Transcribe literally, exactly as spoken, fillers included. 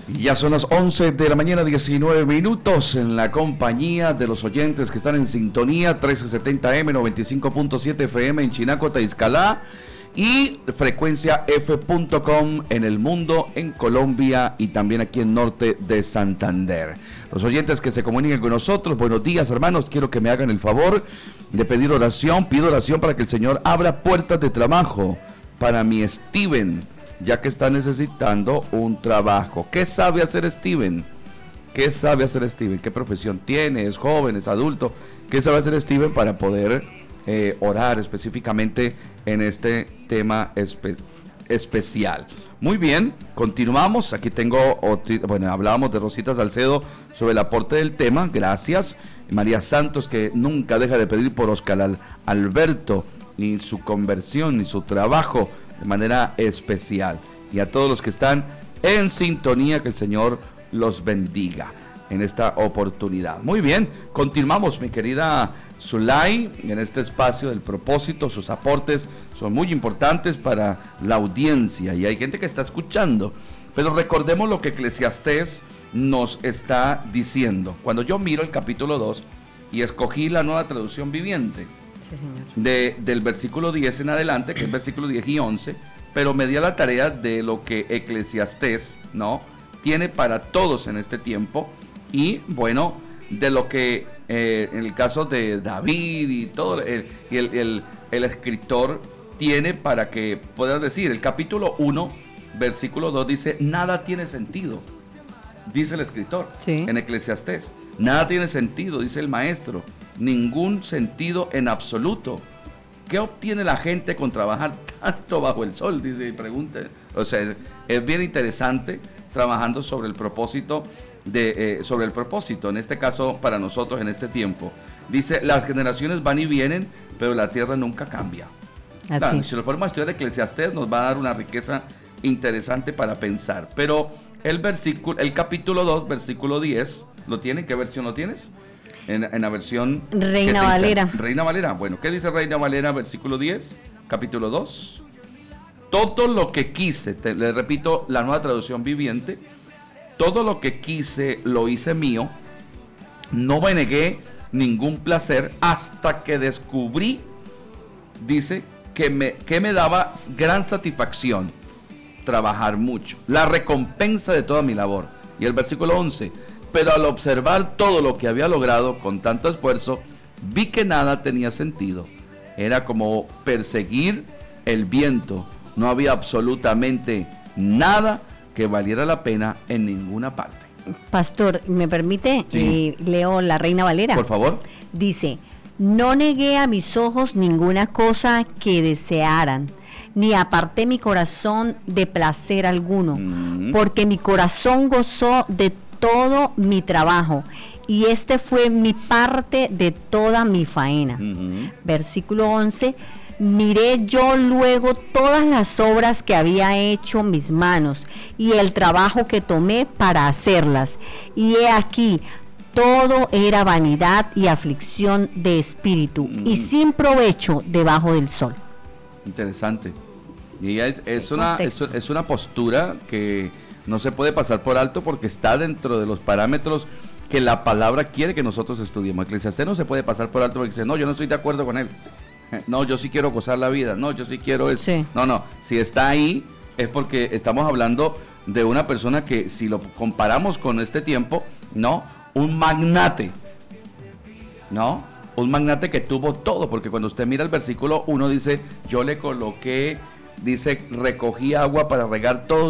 Y ya son las once de la mañana, diecinueve minutos, en la compañía de los oyentes que están en sintonía, trece setenta eme, noventa y cinco punto siete efe eme en Chinaco, Taizcalá, y frecuencia efe punto com en el mundo, en Colombia y también aquí en norte de Santander. Los oyentes que se comuniquen con nosotros, buenos días, hermanos, quiero que me hagan el favor de pedir oración, pido oración para que el Señor abra puertas de trabajo para mi Steven, ya que está necesitando un trabajo. ¿Qué sabe hacer Steven? ¿Qué sabe hacer Steven? ¿Qué profesión tiene? ¿Es joven? ¿Es adulto? ¿Qué sabe hacer Steven para poder eh, orar específicamente en este tema espe- especial? Muy bien, continuamos. Aquí tengo, bueno, hablábamos de Rosita Salcedo sobre el aporte del tema, gracias. María Santos, que nunca deja de pedir por Oscar Al- Alberto, ni su conversión, ni su trabajo, de manera especial. Y a todos los que están en sintonía, que el Señor los bendiga en esta oportunidad. Muy bien, continuamos, mi querida Zulay, en este espacio del propósito. Sus aportes son muy importantes para la audiencia y hay gente que está escuchando. Pero recordemos lo que Eclesiastés nos está diciendo. Cuando yo miro el capítulo dos y escogí la Nueva Traducción Viviente, sí, señor. De, del versículo diez en adelante, que es versículo diez y once, pero me di a la tarea de lo que Eclesiastés, ¿no?, tiene para todos en este tiempo, y bueno, de lo que eh, en el caso de David y todo el, el, el, el escritor tiene para que puedas decir. El capítulo uno, versículo dos dice: nada tiene sentido, dice el escritor, sí, en Eclesiastés. Nada tiene sentido, dice el maestro. Ningún sentido en absoluto. ¿Qué obtiene la gente con trabajar tanto bajo el sol? Dice y pregunta. O sea, es, es bien interesante trabajando sobre el propósito de eh, sobre el propósito, en este caso para nosotros en este tiempo. Dice: las generaciones van y vienen, pero la tierra nunca cambia. Así. Claro, si lo ponemos a estudiar Eclesiastés, nos va a dar una riqueza interesante para pensar. Pero el versículo, el capítulo dos, versículo diez, ¿lo tienen? ¿Qué versión lo tienes? En, en la versión Reina Valera. Reina Valera. Bueno, ¿qué dice Reina Valera, versículo diez, capítulo dos? Todo lo que quise, te, le repito, la Nueva Traducción Viviente: todo lo que quise lo hice mío, no me negué ningún placer hasta que descubrí, dice, que me, que me daba gran satisfacción trabajar mucho, la recompensa de toda mi labor. Y el versículo once: pero al observar todo lo que había logrado con tanto esfuerzo, vi que nada tenía sentido. Era como perseguir el viento. No había absolutamente nada que valiera la pena en ninguna parte. Pastor, ¿me permite? Sí. Eh, leo la Reina Valera. Por favor. Dice: no negué a mis ojos ninguna cosa que desearan, ni aparté mi corazón de placer alguno, mm. porque mi corazón gozó de todo mi trabajo, y este fue mi parte de toda mi faena. Uh-huh. Versículo once: miré yo luego todas las obras que había hecho mis manos, y el trabajo que tomé para hacerlas, y he aquí, todo era vanidad y aflicción de espíritu, uh-huh, y sin provecho debajo del sol. Interesante. Y es, es, una, es, es una postura que no se puede pasar por alto, porque está dentro de los parámetros que la palabra quiere que nosotros estudiemos. Eclesiastés no se puede pasar por alto porque dice: no, yo no estoy de acuerdo con él. No, yo sí quiero gozar la vida. No, yo sí quiero eso. Sí. No, no, si está ahí es porque estamos hablando de una persona que, si lo comparamos con este tiempo, no, un magnate, no, un magnate que tuvo todo, porque cuando usted mira el versículo uno dice: yo le coloqué, dice, recogí agua para regar todos